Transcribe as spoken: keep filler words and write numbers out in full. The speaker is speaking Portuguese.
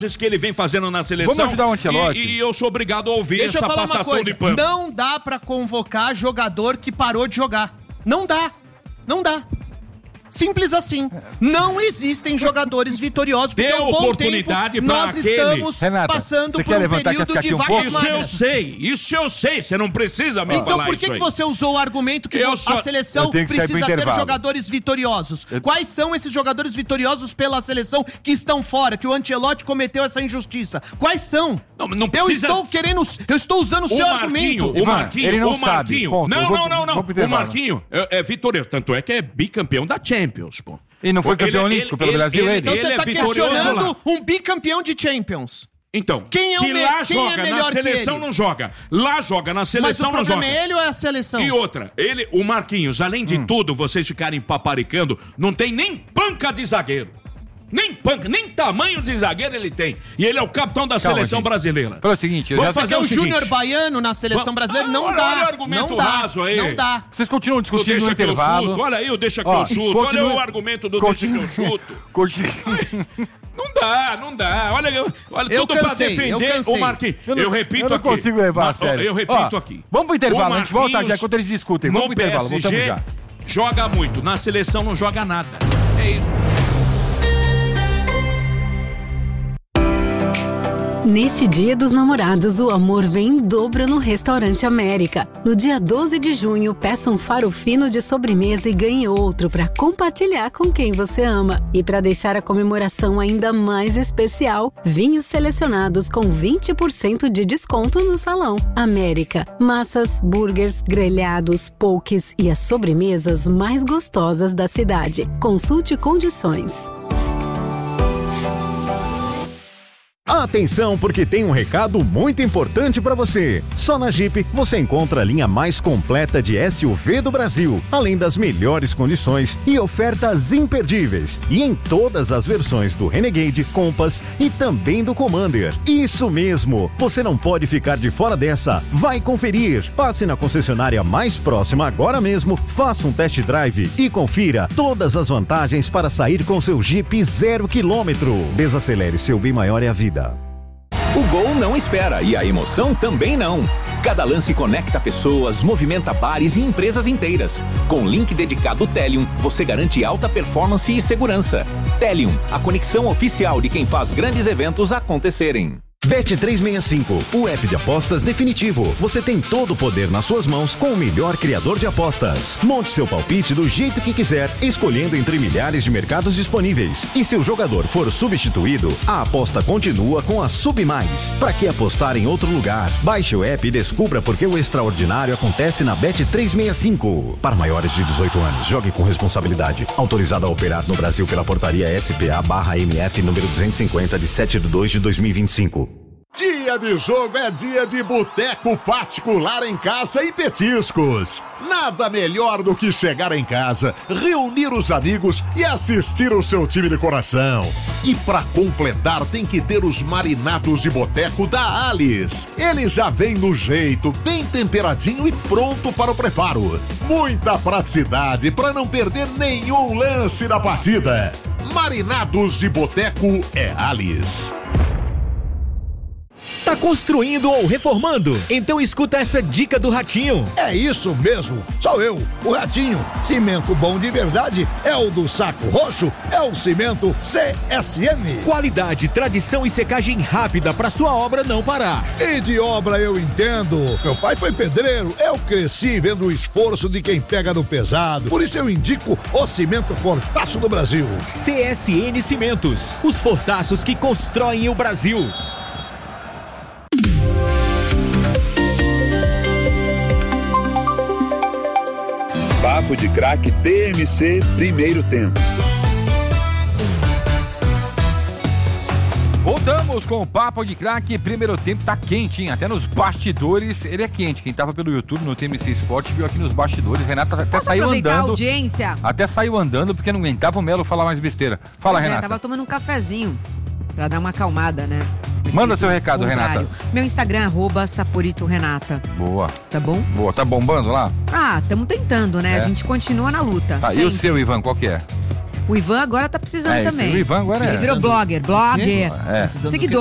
que ele vem fazendo na seleção. Vamos ajudar o Ancelotti. E, e eu sou obrigado a ouvir Deixa essa eu falar passação uma coisa. de pano. Não dá pra convocar jogador que parou de jogar. Não dá. Não dá. Simples assim. Não existem jogadores vitoriosos, porque Dê há um bom oportunidade tempo pra nós aquele. estamos Renata, passando você por quer um levantar período aqui de um vacas pouco? Isso eu magras. sei, isso eu sei. Você não precisa me Então falar por que, isso que aí. você usou o argumento que Eu a só- seleção Eu tenho que sair pro precisa ter intervalo. jogadores vitoriosos? Quais são esses jogadores vitoriosos pela seleção que estão fora, que o Ancelotti cometeu essa injustiça? Quais são? Não, não Eu precisa- estou querendo, eu estou usando o seu O argumento. Marquinho, o Ivan, Marquinho, ele não o Marquinho. sabe, ponto. Não, Eu vou- não, não, não. vou pro O intervalo. Marquinho é, é vitorioso. Tanto é que é bicampeão da Champions, pô. E não foi campeão Ele- olímpico ele- pelo ele- Brasil, ele? Então ele você é está vitorioso questionando lá. um bicampeão de Champions. Então, Quem é o que me- lá quem é joga, na melhor que seleção ele? não joga. Lá joga, na Mas o seleção não problema joga. é ele ou é a seleção? E outra, ele, o Marquinhos, além de tudo, vocês ficarem paparicando, não tem nem panca de zagueiro. Nem panca, nem tamanho de zagueiro ele tem. E ele é o capitão da Calma, seleção gente. brasileira. Fala o seguinte, eu Vamos já... fazer Porque o o Júnior seguinte. Baiano na seleção Vamos- brasileira Ah, não olha- dá. olha o argumento não dá. raso aí. Não dá. Vocês continuam Do discutindo deixa no que eu intervalo. chuto. Olha aí o deixa que Ó, eu chuto. continue- Olha o argumento do continue- deixa que eu chuto. Continue- Não dá, não dá. Olha, eu- olha Eu tudo pra cansei, eu defender cansei. o Marquinhos. Eu, não- repito eu não aqui. consigo levar a Mas, ó, sério. Eu repito Ó, aqui. vamos pro intervalo, O a gente volta já Marquinhos, enquanto eles discutem. Vamos no pro intervalo, P S G, voltamos já. joga muito. Na seleção não joga nada. É isso. Neste Dia dos Namorados, o amor vem em dobro no Restaurante América. No dia doze de junho, peça um faro fino de sobremesa e ganhe outro para compartilhar com quem você ama. E para deixar a comemoração ainda mais especial, vinhos selecionados com vinte por cento de desconto no salão. América. Massas, burgers, grelhados, pokés e as sobremesas mais gostosas da cidade. Consulte condições. Atenção, porque tem um recado muito importante para você. Só na Jeep você encontra a linha mais completa de S U V do Brasil, além das melhores condições e ofertas imperdíveis. E em todas as versões do Renegade, Compass e também do Commander. Isso mesmo, você não pode ficar de fora dessa. Vai conferir. Passe na concessionária mais próxima agora mesmo, faça um test drive e confira todas as vantagens para sair com seu Jeep zero quilômetro. Desacelere, seu bem maior é a vida. O gol não espera e a emoção também não. Cada lance conecta pessoas, movimenta bares e empresas inteiras. Com link dedicado Telium, você garante alta performance e segurança. Telium, a conexão oficial de quem faz grandes eventos acontecerem. Bet trezentos e sessenta e cinco, o app de apostas definitivo. Você tem todo o poder nas suas mãos com o melhor criador de apostas. Monte seu palpite do jeito que quiser, escolhendo entre milhares de mercados disponíveis. E se o jogador for substituído, a aposta continua com a Submais. Para que apostar em outro lugar? Baixe o app e descubra por que o extraordinário acontece na Bet trezentos e sessenta e cinco. Para maiores de dezoito anos, jogue com responsabilidade. Autorizado a operar no Brasil pela portaria S P A barra M F número duzentos e cinquenta de sete de dois de dois mil e vinte e cinco. Dia de jogo é dia de boteco particular em casa e petiscos. Nada melhor do que chegar em casa, reunir os amigos e assistir o seu time de coração. E pra completar tem que ter os marinados de boteco da Alice. Ele já vem no jeito, bem temperadinho e pronto para o preparo. Muita praticidade para não perder nenhum lance da partida. Marinados de boteco é Alice. Tá construindo ou reformando? Então escuta essa dica do Ratinho. É isso mesmo, sou eu, o Ratinho. Cimento bom de verdade é o do Saco Roxo, é o cimento C S M. Qualidade, tradição e secagem rápida pra sua obra não parar. E de obra eu entendo. Meu pai foi pedreiro, eu cresci vendo o esforço de quem pega no pesado. Por isso eu indico o cimento Fortaço do Brasil. C S N Cimentos, os fortaços que constroem o Brasil. Papo de Craque T M C Primeiro Tempo. Voltamos com o Papo de Craque. Primeiro tempo tá quente, hein? Até nos bastidores ele é quente. Quem tava pelo YouTube no T M C Sport viu aqui nos bastidores. Renata até Posso saiu aproveitar andando. a audiência? Até saiu andando porque não aguentava o Melo falar mais besteira. Fala, Pois é, Renata. tava tomando um cafezinho pra dar uma acalmada, né? Manda seu recado, Renata. Meu Instagram, arroba Saporito Renata. Boa. Tá bom? Boa. Tá bombando lá? Ah, estamos tentando, né? É. A gente continua na luta. Tá, e o seu, Ivan, qual que é? O Ivan agora tá precisando É, esse- também. o Ivan agora Ele é. virou blogger, blogger. É. Precisando do Seguidor.